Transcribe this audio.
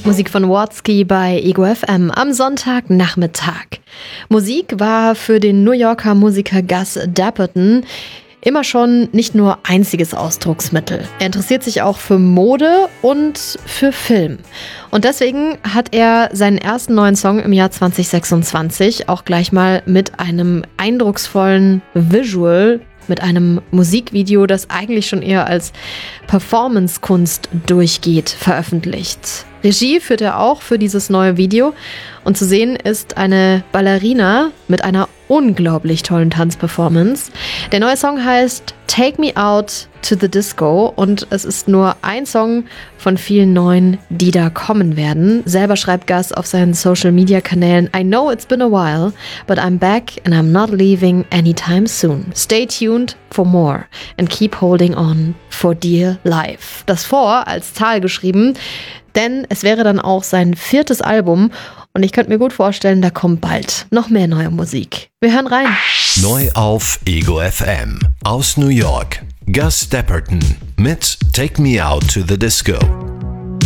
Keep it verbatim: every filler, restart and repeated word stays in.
Musik von Watsky bei Ego F M am Sonntagnachmittag. Musik war für den New Yorker Musiker Gus Dapperton immer schon nicht nur einziges Ausdrucksmittel. Er interessiert sich auch für Mode und für Film. Und deswegen hat er seinen ersten neuen Song im Jahr zwanzig sechsundzwanzig auch gleich mal mit einem eindrucksvollen Visual, mit einem Musikvideo, das eigentlich schon eher als Performance-Kunst durchgeht, veröffentlicht. Regie führt er auch für dieses neue Video und zu sehen ist eine Ballerina mit einer unglaublich tollen Tanzperformance. Der neue Song heißt Take Me Out to the Disco und es ist nur ein Song von vielen neuen, die da kommen werden. Selber schreibt Gus auf seinen Social-Media-Kanälen: I know it's been a while, but I'm back and I'm not leaving anytime soon. Stay tuned for more and keep holding on for dear life. Das For als Zahl geschrieben, denn es wäre dann auch sein viertes Album und ich könnte mir gut vorstellen, da kommt bald noch mehr neue Musik. Wir hören rein. Neu auf Ego F M aus New York. Gus Dapperton mit Take Me Out to the Disco.